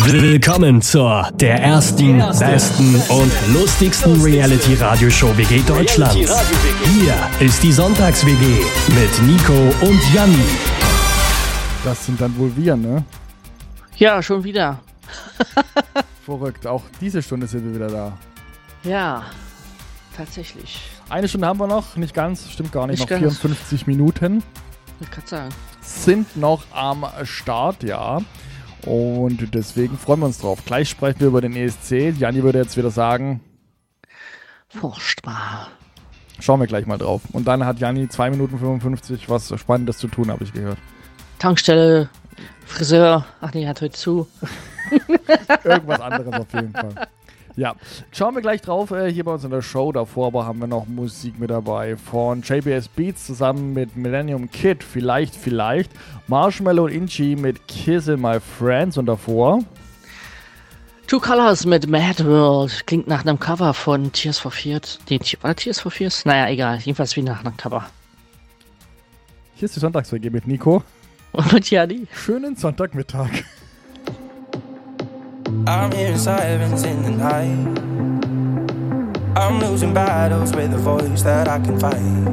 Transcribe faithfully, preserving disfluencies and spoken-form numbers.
Willkommen zur der ersten, besten und lustigsten Reality-Radioshow W G Deutschlands. Hier ist die Sonntags-W G mit Nico und Janni. Das sind dann wohl wir, ne? Ja, schon wieder. Verrückt, auch diese Stunde sind wir wieder da. Ja, tatsächlich. Eine Stunde haben wir noch, nicht ganz, stimmt gar nicht, Nicht noch ganz. vierundfünfzig Minuten Ich kann sagen. sind noch am Start, ja. Und deswegen freuen wir uns drauf. Gleich sprechen wir über den E S C. Janni würde jetzt wieder sagen, Furchtbar. schauen wir gleich mal drauf. Und dann hat Janni zwei Minuten fünfundfünfzig was Spannendes zu tun, habe ich gehört. Tankstelle, Friseur. Ach nee, hat heute zu. Irgendwas anderes auf jeden Fall. Ja, schauen wir gleich drauf, äh, hier bei uns in der Show. Davor aber haben wir noch Musik mit dabei von J B S Beats zusammen mit Millennium Kid, vielleicht, vielleicht. Marshmallow und Inchi mit Kissing My Friends und davor Two Colors mit Mad World. Klingt nach einem Cover von Tears for Fears. Nee, war das Tears for Fears? Naja, egal. Jedenfalls wie nach einem Cover. Hier ist die Sonntags-W G mit Nico. Und mit Janni. Schönen Sonntagmittag. I'm hearing sirens in the night. I'm losing battles with a voice that I can fight.